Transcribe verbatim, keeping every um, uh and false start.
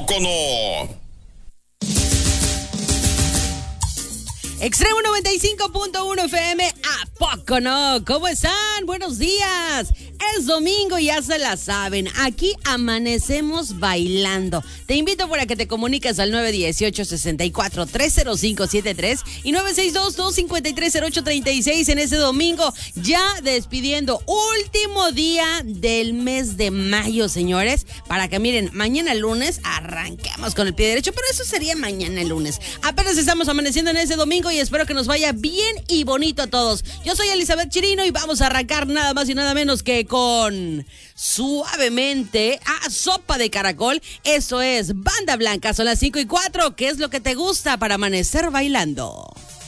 poco no? Extremo noventa y cinco punto uno F M, ¿a poco no? ¿Cómo están? Buenos días. Es domingo y ya se la saben. Aquí amanecemos bailando. Te invito para que te comuniques al nueve uno ocho, seis cuatro, tres cero cinco siete tres y nueve seis dos, dos cinco tres, cero ocho tres seis en ese domingo. Ya despidiendo último día del mes de mayo, señores. Para que miren, mañana lunes arranquemos con el pie derecho, pero eso sería mañana lunes. Apenas estamos amaneciendo en ese domingo y espero que nos vaya bien y bonito a todos. Yo soy Elizabeth Chirino y vamos a arrancar nada más y nada menos que con Suavemente a Sopa de Caracol. Eso es Banda Blanca. Son las cinco y cuatro. ¿Qué es lo que te gusta para amanecer bailando?